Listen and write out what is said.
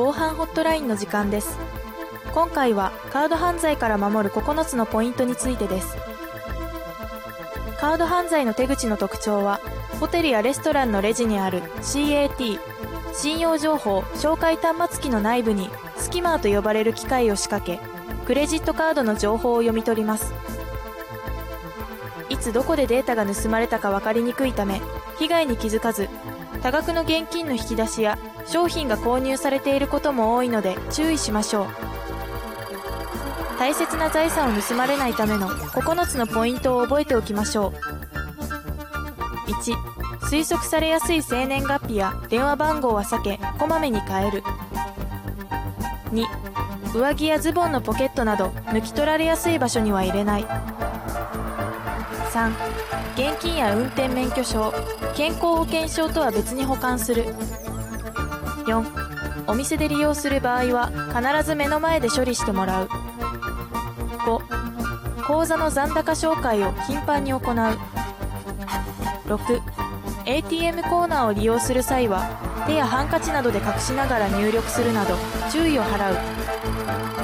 防犯ホットラインの時間です。今回はカード犯罪から守る9つのポイントについてです。カード犯罪の手口の特徴は、ホテルやレストランのレジにある CAT、信用情報紹介端末機の内部にスキマーと呼ばれる機械を仕掛け、クレジットカードの情報を読み取ります。いつどこでデータが盗まれたか分かりにくいため、被害に気づかず、多額の現金の引き出しや商品が購入されていることも多いので注意しましょう。大切な財産を盗まれないための9つのポイントを覚えておきましょう。1、推測されやすい生年月日や電話番号は避け、こまめに変える。2、上着やズボンのポケットなど抜き取られやすい場所には入れない。3、現金や運転免許証、健康保険証とは別に保管する。4、お店で利用する場合は必ず目の前で処理してもらう。5、口座の残高照会を頻繁に行う。6、ATM コーナーを利用する際は手やハンカチなどで隠しながら入力するなど注意を払う。